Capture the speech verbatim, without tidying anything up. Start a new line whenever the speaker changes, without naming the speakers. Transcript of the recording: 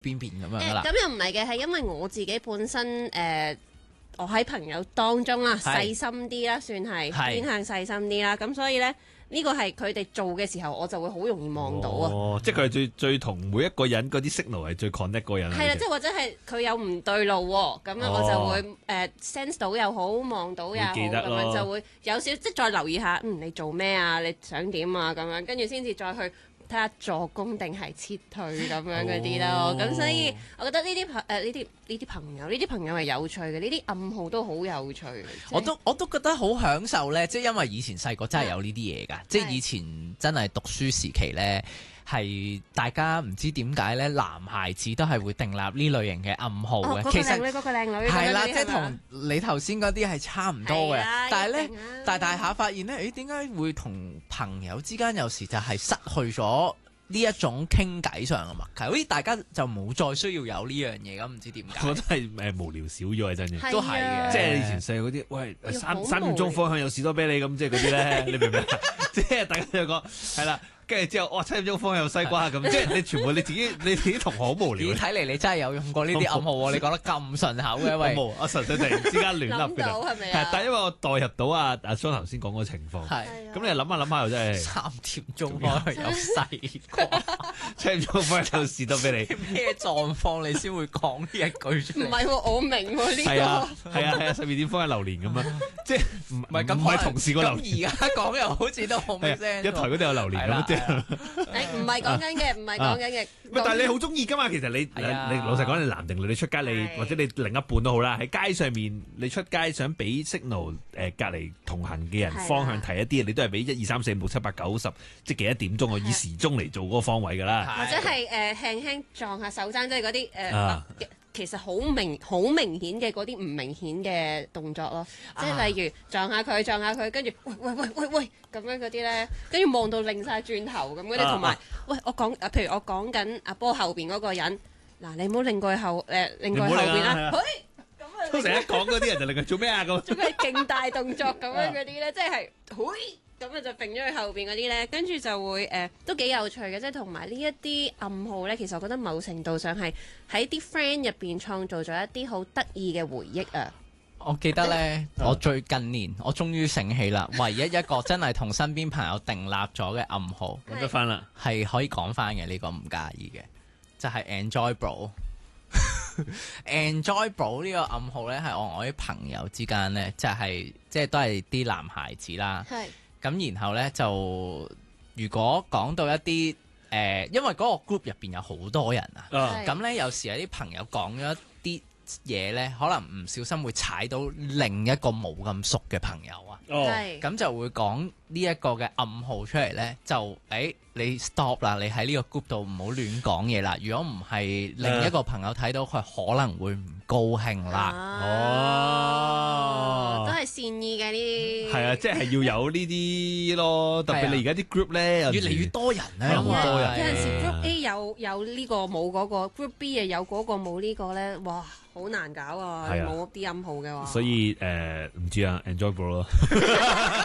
邊邊咁樣噶啦。
咁又唔係嘅，係因為我自己本身誒、呃，我喺朋友當中啦，細心啲啦，算係偏向細心啲啦。咁所以咧。呢個係佢哋做嘅時候，我就會好容易望到啊！
哦，即係佢係最最同每一個人嗰啲 signal 係最 connect 嗰個人。
係啦，即係或者係佢有唔對路喎，咁樣我就會誒、呃、sense 到又好，望到又好，咁樣就會有少即係再留意下，嗯，你做咩啊？你想點啊？咁樣跟住先至再去睇下助攻定係撤退咁樣嗰啲咯。咁、哦、所以我覺得呢啲朋誒呢啲呢啲朋友呢啲朋友係有趣嘅，呢啲暗號都好有趣。
我都我都覺得好享受咧，即係因為以前細個真係有呢啲嘢㗎，即係以前真係讀書時期咧，係大家唔知點解咧，男孩子都係會訂立呢類型嘅暗號嘅。
哦，嗰個靚女，嗰個靚女
係啦，即係同你頭先嗰啲係差唔多嘅。但係咧，大大下發現咧，誒點解會同朋友之間有時就係失去咗呢一種傾偈上嘅默契，好似大家就冇再需要有呢樣嘢咁，唔知點解。
我覺得係誒無聊少咗啊，真嘅。
都係嘅，
即係以前細嗰啲，喂三三點鐘方向有士多啤梨咁，即係嗰啲咧，你明唔明？即係大家就講係啦。跟住之後，哇！七點鐘方向有西瓜咁，即係你全部你自己你自己同學好無聊。
睇嚟你真係有用過呢啲暗號喎，你講得咁順口嘅喂。
冇，我純粹突然之間亂噏嘅。
諗到係咪啊？
但係因為我代入到阿阿蘇頭先講嗰個情況，
係
咁你諗下諗下又真係
三點鐘方向有西瓜，
七點鐘方向有士多啤梨。
咩狀況你先會講呢一句出嚟？
唔係喎，我明喎呢個。
係啊係啊係啊，十二點方向榴蓮咁樣，即係唔
唔係咁
唔係同事個榴蓮。
咁而家講又好似都好咩聲？
一台嗰度有榴蓮咁啫。
唔係講緊嘅，唔係講緊嘅。
但係你好中意噶嘛？其實你你老實講，你男定女，你出街你或者你另一半都好啦，喺街上面你出街想俾 signal 誒隔離同行嘅人方向提一啲嘢，你都係俾一二三四五六七八九十，即係幾多點鐘我以時鐘嚟做嗰個方位㗎啦。
或者係誒輕輕撞下手踭，即係嗰啲誒。其實好明好明顯嘅嗰啲唔明顯嘅動作咯，即係例如撞下佢撞下佢，跟住喂喂喂喂喂咁樣嗰啲咧，跟住望到擰晒轉頭咁嗰啲，同埋喂我講啊，譬如我講緊阿波後邊嗰個人，嗱你唔好擰過去後誒擰過去後邊啦，嘿咁啊！
通常一講嗰啲人就令佢做咩啊咁？
做佢勁大動作咁樣嗰啲咧，即係嘿。咁啊就揈咗去後邊嗰啲咧，跟住就會誒、呃、都幾有趣嘅，即係同埋呢一啲暗號咧，其實我覺得某程度上係喺啲 friend 入邊創造咗一啲好得意嘅回憶啊！
我記得咧，我最近年我終於醒起啦，唯一一個真係同身邊朋友訂立咗嘅暗號，
揾得翻啦，
係可以講翻嘅，呢、呢個唔介意嘅，就係、是、Enjoy Bro。Enjoy Bro 呢個暗號咧，係我我啲朋友之間咧，就係即係都係啲男孩子啦。係。咁然後咧就，如果講到一啲誒、呃，因為嗰個 group 入邊有好多人啊，咁咧、uh. 有時有啲朋友講咗一啲嘢咧，可能唔小心會踩到另一個冇咁熟嘅朋友啊，咁、oh. 就會講呢一個嘅暗號出嚟咧，就誒、欸、你 stop 啦，你喺呢個 group 度唔好亂講嘢啦，如果唔係另一個朋友睇到佢可能會唔高興啦。
哦、
uh. oh.
都係善意嘅呢啲。係
啊，即係要有呢啲咯，特別你而家啲 group 咧，越
嚟越多人咧，
好多人。
有陣時 group A 有有呢個冇嗰個 ，group B 又有嗰個冇呢個咧，哇，好難搞啊！冇啲暗號嘅話。
所以誒，唔知啊 ，enjoy bro 咯。